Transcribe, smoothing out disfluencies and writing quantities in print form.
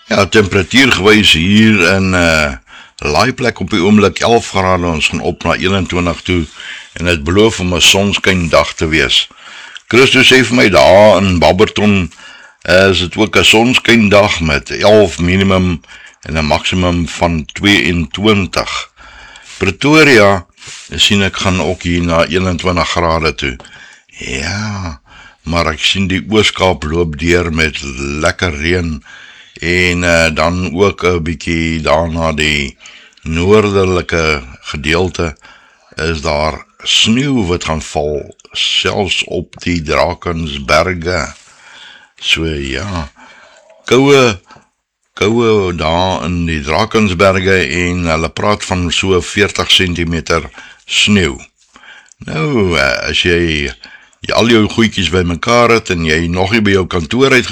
Ja, temperatuurgewys hier in laaiplek op die oomblik 11 grade, ons gaan op na 21 toe, en het beloof om 'n sonskyn dag te wees. Christus sê vir my, daar in Barberton is het ook 'n sonskyn dag met 11 minimum en 'n maksimum van 22. Pretoria, sien ek gaan ook hier na 21 grade toe. Ja, maar ek sien die Oos-Kaap loop deur met lekker reën, en dan ook 'n bietjie daarna die noordelike gedeelte is daar sneeu wat gaan val, selfs op die Drakensberge. So ja, koue daar in die Drakensberge, en hulle praat van so 40 cm sneeu. Nou, as jy al jou goedjies by mekaar het en jy nog nie by jou kantoor uit